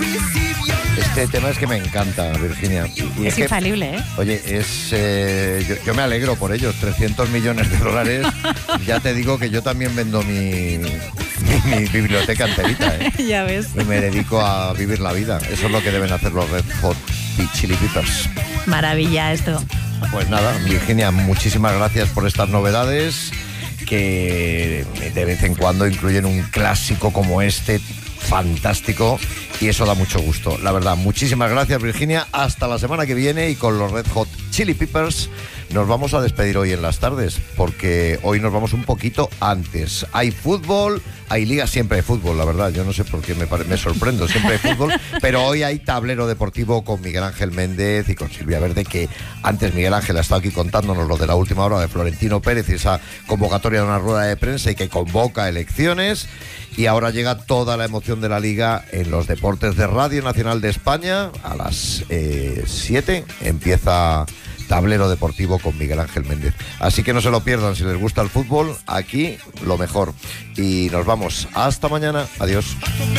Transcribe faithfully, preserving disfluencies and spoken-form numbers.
Este tema es que me encanta, Virginia. Y es es que, infalible, ¿eh? Oye, es eh, yo, yo me alegro por ellos, trescientos millones de dólares. Ya te digo que yo también vendo mi, mi, mi biblioteca enterita, ¿eh? Ya ves. Y me dedico a vivir la vida. Eso es lo que deben hacer los Red Hot Chili Peppers. Maravilla esto. Pues nada, Virginia, muchísimas gracias por estas novedades que de vez en cuando incluyen un clásico como este, fantástico, y eso da mucho gusto. La verdad, muchísimas gracias, Virginia. Hasta la semana que viene, y con los Red Hot Chili Peppers nos vamos a despedir hoy en las tardes, porque hoy nos vamos un poquito antes. Hay fútbol, hay liga, siempre hay fútbol, la verdad. Yo no sé por qué me, pare- me sorprendo, siempre hay fútbol, pero hoy hay tablero deportivo con Miguel Ángel Méndez y con Silvia Verde, que antes Miguel Ángel ha estado aquí contándonos lo de la última hora de Florentino Pérez y esa convocatoria de una rueda de prensa y que convoca elecciones. Y ahora llega toda la emoción de la liga en los deportes de Radio Nacional de España. A las siete empieza Tablero Deportivo con Miguel Ángel Méndez. Así que no se lo pierdan, si les gusta el fútbol, aquí lo mejor. Y nos vamos. Hasta mañana. Adiós.